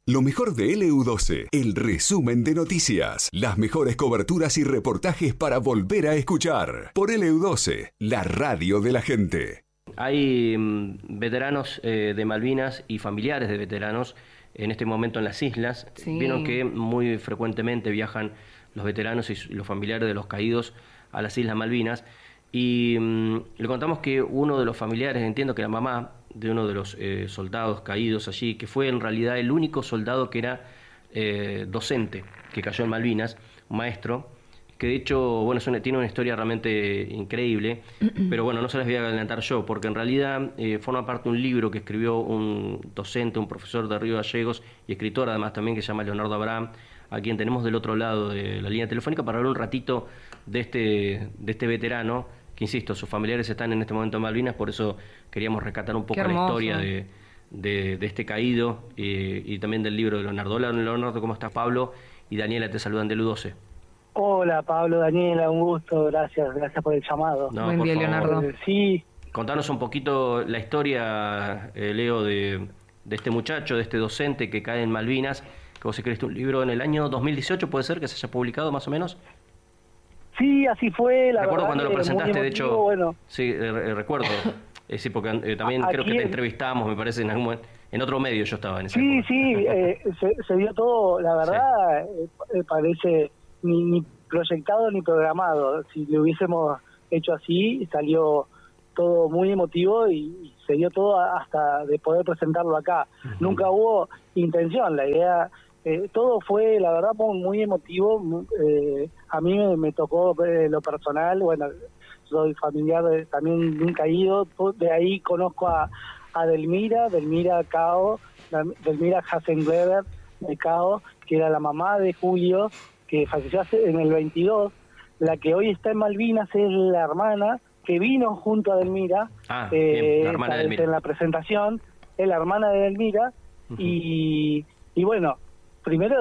Lo mejor de LU12, el resumen de noticias, las mejores coberturas y reportajes para volver a escuchar. Por LU12, la radio de la gente. Hay veteranos de Malvinas y familiares de veteranos en este momento en las islas. Sí. Vieron que muy frecuentemente viajan los veteranos y los familiares de los caídos a las Islas Malvinas. Y le contamos que uno de los familiares, entiendo que la mamá de uno de los soldados caídos allí, que fue en realidad el único soldado que era docente, que cayó en Malvinas, un maestro, que de hecho, bueno, tiene una historia realmente increíble, pero bueno, no se las voy a adelantar yo, porque en realidad forma parte de un libro que escribió un docente, un profesor de Río Gallegos y escritor además también, que se llama Leonardo Abraham, a quien tenemos del otro lado de la línea telefónica para hablar un ratito de este veterano, que insisto, sus familiares están en este momento en Malvinas, por eso queríamos rescatar un poco la historia de este caído y también del libro de Leonardo. Hola Leonardo, ¿cómo estás? Pablo y Daniela te saludan de LU12. Hola Pablo, Daniela, un gusto, gracias por el llamado. No, buen día, Leonardo. Sí. Contanos un poquito la historia, Leo, de este muchacho, de este docente que cae en Malvinas, que vos escribiste un libro en el año 2018, ¿puede ser que se haya publicado más o menos? Sí, así fue, la recuerdo verdad cuando lo presentaste, emotivo, de hecho, bueno. sí, recuerdo, sí, porque también creo que te entrevistamos, me parece, en otro medio yo estaba en ese momento. Sí, se vio todo, la verdad, parece ni proyectado ni programado. Si lo hubiésemos hecho así, salió todo muy emotivo y se dio todo hasta de poder presentarlo acá. Nunca hubo intención, la idea... todo fue, la verdad, muy emotivo. A mí me tocó lo personal. Bueno, soy familiar también de un caído. De ahí conozco a Delmira Cao, Delmira Hassengleber de Cao, que era la mamá de Julio, que falleció en el 22. La que hoy está en Malvinas es la hermana que vino junto a Delmira, bien, la hermana de Delmira. En la presentación. Es la hermana de Delmira. Y bueno, primero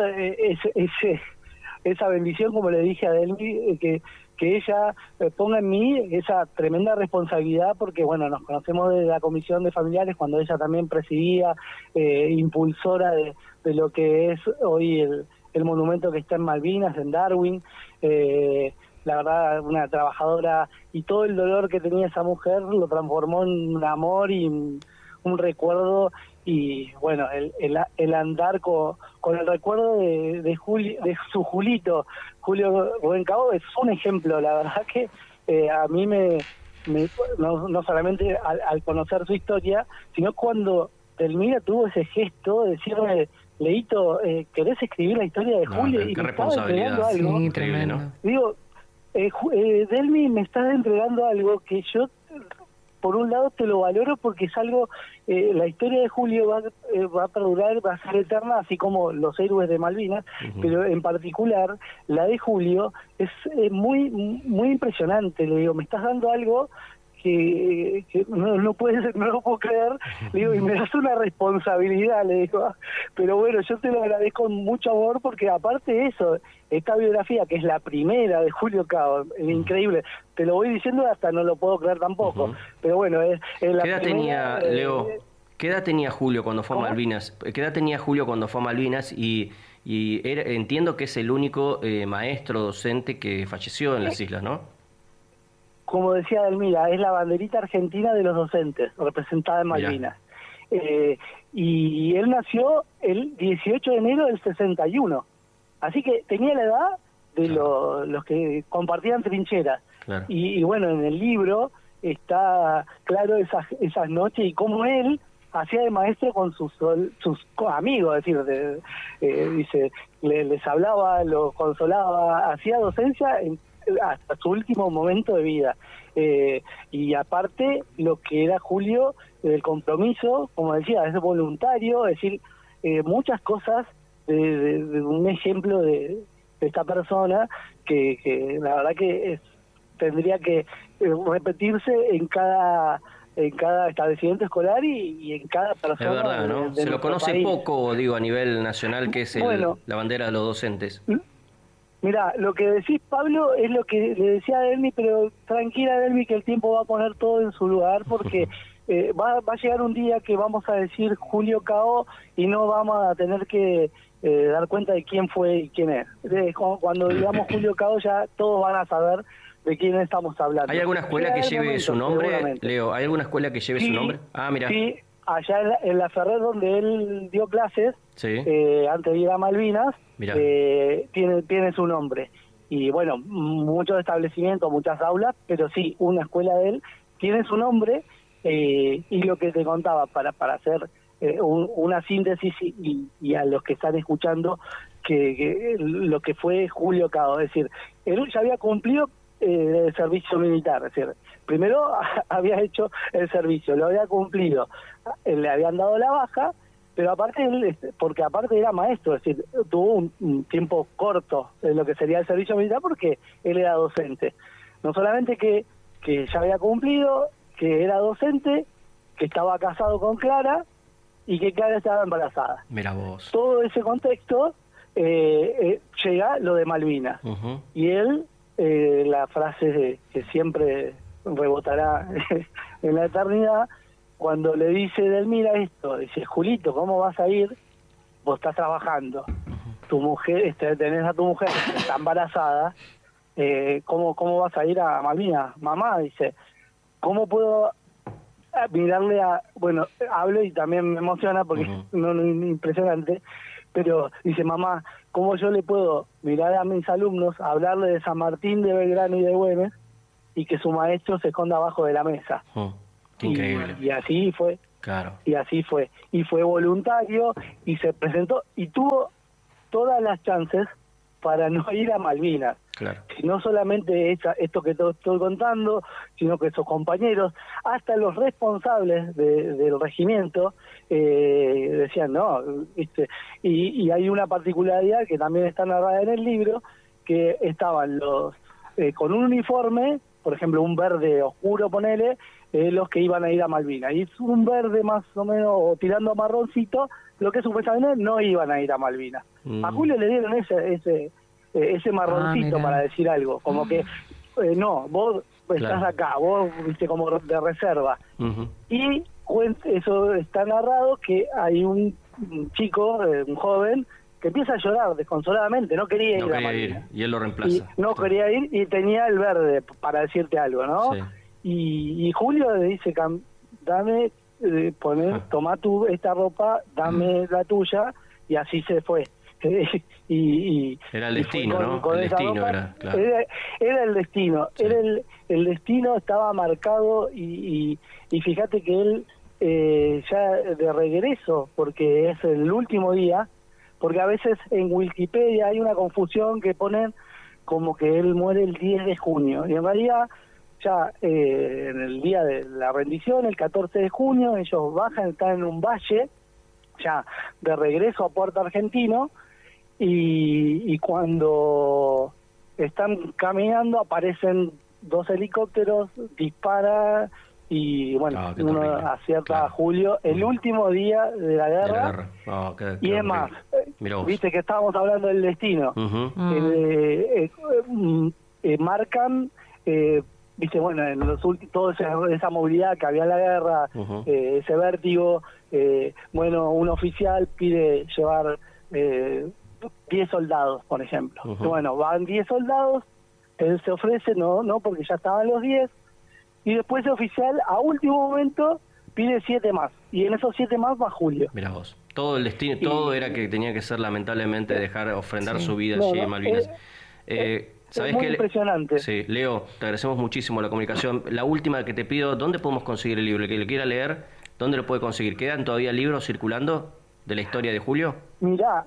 esa bendición, como le dije a Delmi, que ella ponga en mí esa tremenda responsabilidad, porque bueno, nos conocemos de la comisión de familiares cuando ella también presidía, impulsora de lo que es hoy el monumento que está en Malvinas, en Darwin. La verdad, una trabajadora, y todo el dolor que tenía esa mujer lo transformó en un amor y un recuerdo. Y bueno, el andar con el recuerdo de su Julito, Julio Rubén Cao, es un ejemplo. La verdad que a mí no solamente al conocer su historia, sino cuando Delmira tuvo ese gesto de decirme: Leito, ¿querés escribir la historia de Julio? Qué responsabilidad. Algo. Sí, tremendo. ¿No? Digo, Delmi me está entregando algo que yo, por un lado, te lo valoro porque es algo, la historia de Julio va a perdurar, va a ser eterna, así como los héroes de Malvinas, pero en particular la de Julio es muy muy impresionante. Le digo, me estás dando algo que no lo puedo creer. Le digo, y me das una responsabilidad, le digo, pero bueno, yo te lo agradezco con mucho amor, porque aparte de eso, esta biografía, que es la primera de Julio Cao, es increíble, te lo voy diciendo hasta no lo puedo creer tampoco, pero bueno, es la ¿Qué edad tenía, Leo? ¿Qué edad tenía Julio cuando fue a Malvinas? ¿Qué edad tenía Julio cuando fue a Malvinas? Y entiendo que es el único maestro docente que falleció en las islas, ¿no? Como decía Delmira, es la banderita argentina de los docentes, representada en Malvinas. Y él nació el 18 de enero del 61. Así que tenía la edad de los que compartían trincheras. Claro. Y bueno, en el libro está claro esas noches y cómo él hacía de maestro con sus amigos, es decir, dice, les hablaba, los consolaba, hacía docencia hasta su último momento de vida. Y aparte, lo que era Julio, el compromiso, como decía, es voluntario, es decir, muchas cosas de un ejemplo de esta persona que la verdad que tendría que repetirse en cada establecimiento escolar y en cada persona. Es verdad, ¿no? Se lo conoce país. Poco, digo, a nivel nacional, que es la bandera de los docentes. Mirá, lo que decís, Pablo, es lo que le decía a Delmi, pero tranquila, Delmi, que el tiempo va a poner todo en su lugar, porque va a llegar un día que vamos a decir Julio Cao y no vamos a tener que dar cuenta de quién fue y quién es. Cuando digamos Julio Cao ya todos van a saber de quién estamos hablando. ¿Hay alguna escuela que lleve su nombre, Leo? ¿Hay alguna escuela que lleve su nombre? Ah, mira. Sí, allá en la Ferrer donde él dio clases, sí. Antes de ir a Malvinas, tiene su nombre. Y bueno, muchos establecimientos, muchas aulas, pero sí, una escuela de él tiene su nombre, y lo que te contaba, para hacer una síntesis y a los que están escuchando, que lo que fue Julio Cao, es decir, él ya había cumplido el servicio militar, es decir, primero había hecho el servicio, lo había cumplido, le habían dado la baja, pero aparte él, porque aparte era maestro, es decir, tuvo un tiempo corto en lo que sería el servicio militar porque él era docente. No solamente que ya había cumplido, que era docente, que estaba casado con Clara y que Clara estaba embarazada. Mira vos. Todo ese contexto llega lo de Malvinas. Uh-huh. Y él, la frase que siempre rebotará en la eternidad, cuando le dice Delmira esto, dice, Julito, ¿cómo vas a ir? Vos estás trabajando, tu mujer, tenés a tu mujer que está embarazada, ¿cómo vas a ir a Malvinas? Mamá, dice, ¿cómo puedo mirarle a...? Bueno, hablo y también me emociona porque no es impresionante, pero dice, mamá, ¿cómo yo le puedo mirar a mis alumnos, hablarle de San Martín, de Belgrano y de Güemes, y que su maestro se esconda abajo de la mesa? Qué increíble. Y así fue. Claro. Y así fue. Y fue voluntario y se presentó y tuvo todas las chances para no ir a Malvinas. Claro. Y no solamente esto que te estoy contando, sino que sus compañeros, hasta los responsables del regimiento, decían, no, y hay una particularidad que también está narrada en el libro, que estaban los con un uniforme, por ejemplo, un verde oscuro, ponele, los que iban a ir a Malvinas. Y es un verde más o menos, o tirando a marroncito, lo que supuestamente no iban a ir a Malvinas. A Julio le dieron ese marroncito para decir algo, como que, no, vos estás acá, vos viste como de reserva. Y eso está narrado, que hay un chico, un joven, que empieza a llorar desconsoladamente, no quería ir a Malvinas. Y él lo reemplaza. No quería ir y tenía el verde, para decirte algo, ¿no? Sí. Y Julio le dice, dame, toma esta ropa, dame la tuya, y así se fue. Era el destino, ¿no? El destino era, claro. Era el destino, sí. El destino estaba marcado, y fíjate que él ya de regreso, porque es el último día, porque a veces en Wikipedia hay una confusión que ponen como que él muere el 10 de junio, y en realidad ya en el día de la rendición, el 14 de junio, ellos bajan, están en un valle, ya de regreso a Puerto Argentino, y cuando están caminando aparecen 2 helicópteros, dispara, y bueno, uno acierta a Julio, el último día de la guerra. Y es más, viste que estábamos hablando del destino, marcan, viste, bueno, en los últimos, toda esa movilidad que había en la guerra, ese vértigo, bueno, un oficial pide llevar 10 soldados, por ejemplo. Bueno, van 10 soldados, él se ofrece, no, porque ya estaban los 10, y después el oficial, a último momento, pide 7 más, y en esos 7 más va Julio. Mirá vos, todo el destino, todo era que tenía que ser, lamentablemente, ofrendar su vida allí en Malvinas. ¿Sabés muy impresionante. Sí, Leo, te agradecemos muchísimo la comunicación. La última que te pido, ¿dónde podemos conseguir el libro? El que lo quiera leer, ¿dónde lo puede conseguir? ¿Quedan todavía libros circulando de la historia de Julio? Mirá,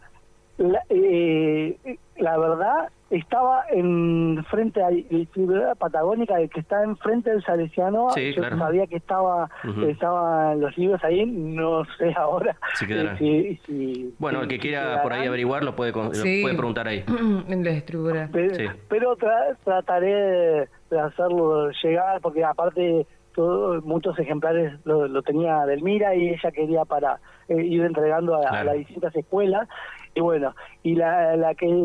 la verdad, estaba en frente a la Patagónica, que está enfrente del Salesiano. Sí, yo sabía que estaban los libros ahí, no sé ahora. Sí, bueno, el que quiera por ahí averiguar lo puede preguntar ahí. En la distribuidora. Pero trataré de hacerlo llegar, porque aparte muchos ejemplares lo tenía Delmira, y ella quería ir entregando a las distintas escuelas. Y bueno, y la que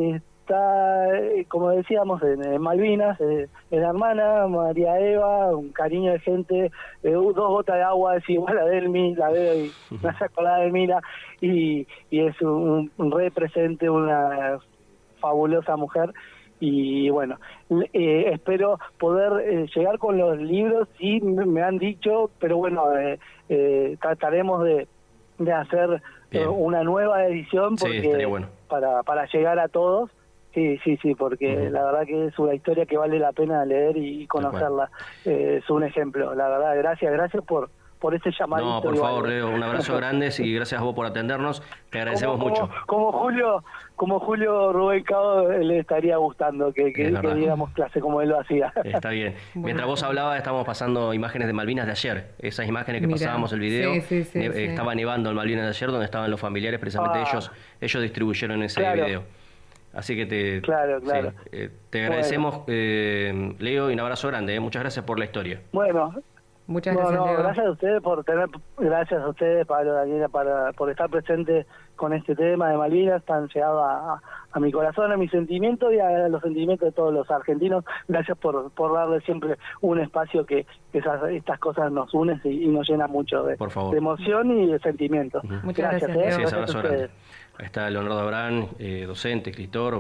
está, como decíamos, en Malvinas, es la hermana, María Eva, un cariño de gente, 2 gotas de agua, es igual a Delmi, la veo y me hace acordar de Mira, y es un re presente, una fabulosa mujer. Y bueno, espero poder llegar con los libros, sí me han dicho, pero bueno, trataremos de hacer una nueva edición, porque estaría bueno. para llegar a todos. Sí, porque la verdad que es una historia que vale la pena leer y conocerla. Es un ejemplo, la verdad. Gracias por ese llamadito. No, por favor, Leo, un abrazo grande y gracias a vos por atendernos. Te agradecemos mucho. Como Julio Rubén Cabo le estaría gustando que diéramos clase como él lo hacía. Está bien. Mientras vos hablabas, estábamos pasando imágenes de Malvinas de ayer. Esas imágenes que pasábamos el video. Estaba nevando en Malvinas de ayer, donde estaban los familiares, precisamente ellos distribuyeron ese video. Así que te agradecemos, Leo, y un abrazo grande. Muchas gracias por la historia. Bueno. Muchas gracias, Leo. Gracias a ustedes, Pablo, Daniela, por estar presente con este tema de Malvinas, tan llegado a mi corazón, a mis sentimientos y a los sentimientos de todos los argentinos. Gracias por darle siempre un espacio que estas cosas nos unen y nos llenan mucho de emoción y de sentimientos. Muchas gracias, Leo. Gracias abrazo grande. Ahí está Leonardo Abraham, docente, escritor,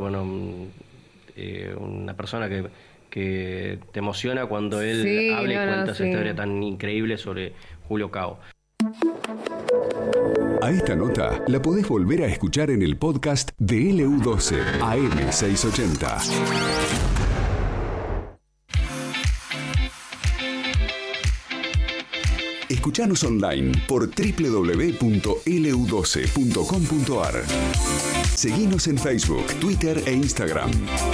una persona que te emociona cuando él habla y cuenta esa historia tan increíble sobre Julio Cabo. A esta nota la podés volver a escuchar en el podcast de LU12 AM680. Escuchanos online por www.lu12.com.ar. Seguinos en Facebook, Twitter e Instagram.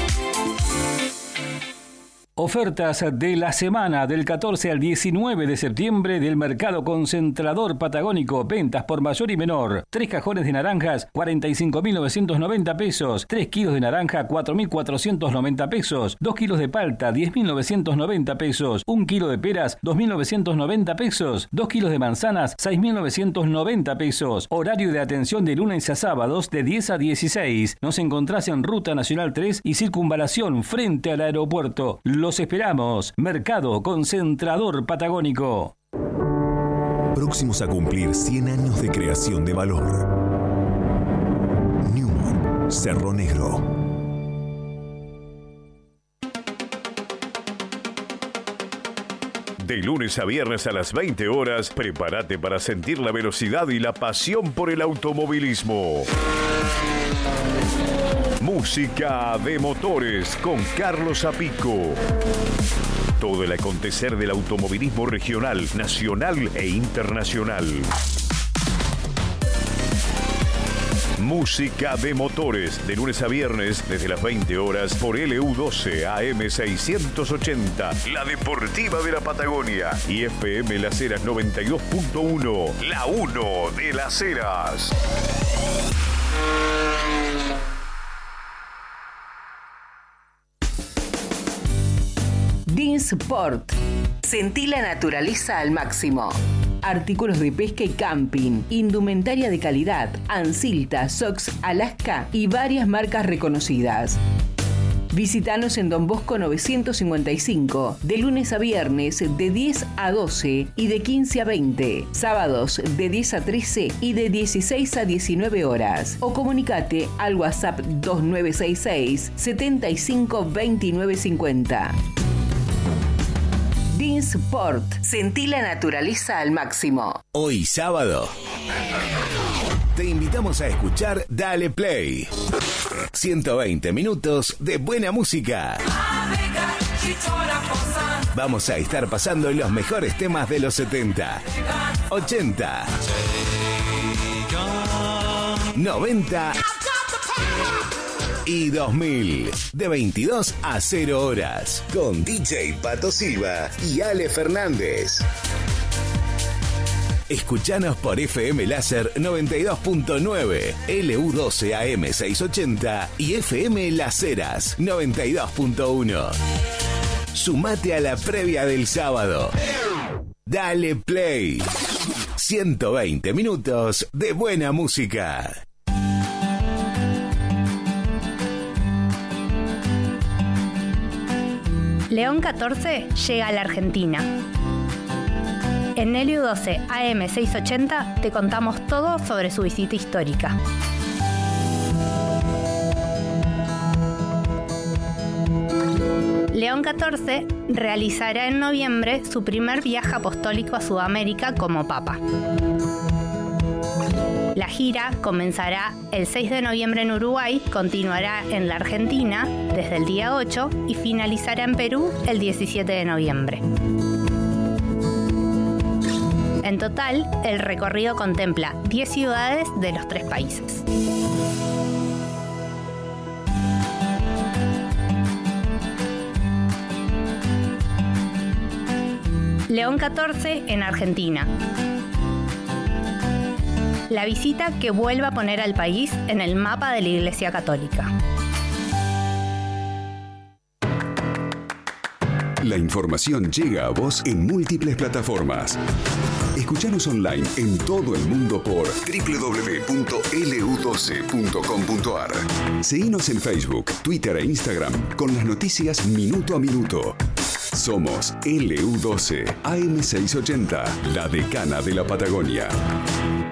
Ofertas de la semana del 14 al 19 de septiembre del Mercado Concentrador Patagónico. Ventas por mayor y menor. 3 cajones de naranjas, 45.990 pesos. 3 kilos de naranja, 4.490 pesos. 2 kilos de palta, 10.990 pesos. 1 kilo de peras, 2.990 pesos. 2 kilos de manzanas, 6.990 pesos. Horario de atención de lunes a sábados de 10 a 16. Nos encontrás en Ruta Nacional 3 y Circunvalación frente al aeropuerto. Los esperamos. Mercado Concentrador Patagónico. Próximos a cumplir 100 años de creación de valor. Newman, Cerro Negro. De lunes a viernes a las 20 horas, prepárate para sentir la velocidad y la pasión por el automovilismo. Música de motores con Carlos Zapico. Todo el acontecer del automovilismo regional, nacional e internacional. Música de motores, de lunes a viernes desde las 20 horas por LU12 AM680, la deportiva de la Patagonia, y FM Las Heras 92.1, la 1 de Las Heras. Dinsport. Sentí la naturaleza al máximo. Artículos de pesca y camping, indumentaria de calidad, Ansilta, Sox, Alaska y varias marcas reconocidas. Visítanos en Don Bosco 955, de lunes a viernes de 10 a 12 y de 15 a 20, sábados de 10 a 13 y de 16 a 19 horas. O comunicate al WhatsApp 2966 75 29 50. Dinsport. Sentí la naturaleza al máximo. Hoy sábado te invitamos a escuchar Dale Play. 120 minutos de buena música. Vamos a estar pasando los mejores temas de los 70, 80, 90 y 2000, de 22 a 0 horas, con DJ Pato Silva y Ale Fernández. Escuchanos por FM Láser 92.9, LU12 AM680 y FM Las Heras 92.1. Sumate a la previa del sábado. Dale Play. 120 minutos de buena música. León 14 llega a la Argentina. En el LU12 AM680 te contamos todo sobre su visita histórica. León 14 realizará en noviembre su primer viaje apostólico a Sudamérica como Papa. La gira comenzará el 6 de noviembre en Uruguay, continuará en la Argentina desde el día 8 y finalizará en Perú el 17 de noviembre. En total, el recorrido contempla 10 ciudades de los 3 países. León 14 en Argentina. La visita que vuelve a poner al país en el mapa de la Iglesia Católica. La información llega a vos en múltiples plataformas. Escuchanos online en todo el mundo por www.lu12.com.ar. Seguinos en Facebook, Twitter e Instagram con las noticias minuto a minuto. Somos LU12 AM680, la decana de la Patagonia.